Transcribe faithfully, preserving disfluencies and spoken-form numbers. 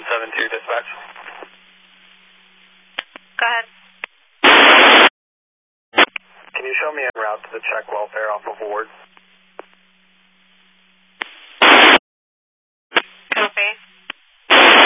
one seven two, dispatch. Go ahead. Can you show me en route to the check welfare off of Ward?